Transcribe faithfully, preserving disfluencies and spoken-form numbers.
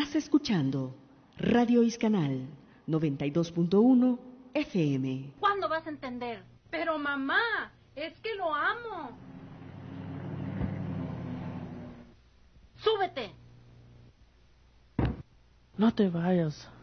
Estás escuchando Radio Iscanal noventa y dos punto uno F M. ¿Cuándo vas a entender? Pero mamá, es que lo amo. ¡Súbete! No te vayas.